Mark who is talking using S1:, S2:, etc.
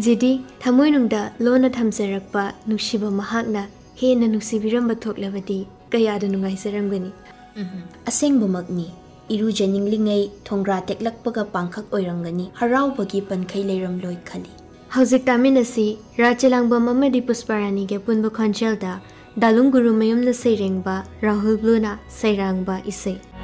S1: जिदी थमोइनुंगदा लोना थमजरकपा नुक्सिबा महाकना हेना नुक्सिबिरंबा थोकलबदी कयादा नुंगाइजरंगनी
S2: असेंगबमकनी इरुजनिंगलिंगै थोंग्रा टेक्लकपगा पांखक ओइरंगनी हराउबगी पनखै लेरमलोय खली
S1: हौजिक तामिनसी राचेलांगबम अमदी पुष्पारानी के पुनबो खंचलदा दालुंग गुरु मयुमना सैरेंगबा राहुल ब्लूना सैरांगबा इसै